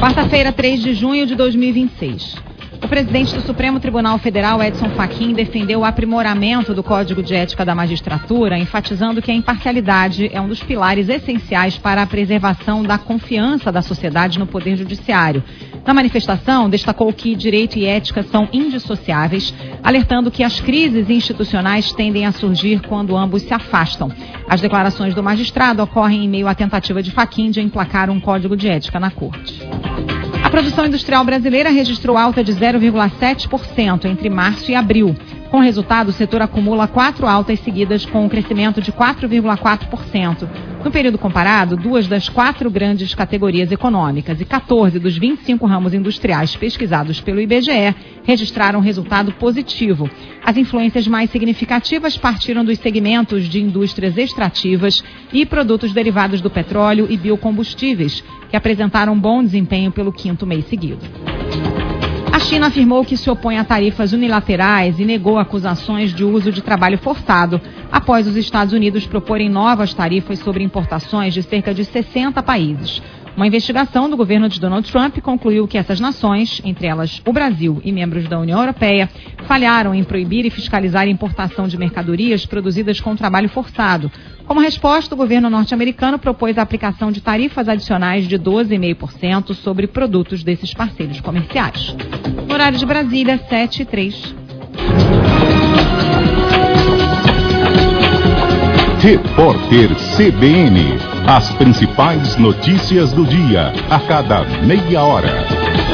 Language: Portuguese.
Quarta-feira, 3 de junho de 2026. O presidente do Supremo Tribunal Federal, Edson Fachin, defendeu o aprimoramento do Código de Ética da Magistratura, enfatizando que a imparcialidade é um dos pilares essenciais para a preservação da confiança da sociedade no Poder Judiciário. Na manifestação, destacou que direito e ética são indissociáveis, alertando que as crises institucionais tendem a surgir quando ambos se afastam. As declarações do magistrado ocorrem em meio à tentativa de Fachin de emplacar um Código de Ética na Corte. A produção industrial brasileira registrou alta de 0,7% entre março e abril. Com o resultado, o setor acumula 4 altas seguidas com um crescimento de 4,4%. No período comparado, 2 das 4 grandes categorias econômicas e 14 dos 25 ramos industriais pesquisados pelo IBGE registraram resultado positivo. As influências mais significativas partiram dos segmentos de indústrias extrativas e produtos derivados do petróleo e biocombustíveis, que apresentaram bom desempenho pelo 5º mês seguido. A China afirmou que se opõe a tarifas unilaterais e negou acusações de uso de trabalho forçado, após os Estados Unidos proporem novas tarifas sobre importações de cerca de 60 países. Uma investigação do governo de Donald Trump concluiu que essas nações, entre elas o Brasil e membros da União Europeia, falharam em proibir e fiscalizar a importação de mercadorias produzidas com trabalho forçado. Como resposta, o governo norte-americano propôs a aplicação de tarifas adicionais de 12,5% sobre produtos desses parceiros comerciais. No horário de Brasília, 7h03. Repórter CBN. As principais notícias do dia, a cada meia hora.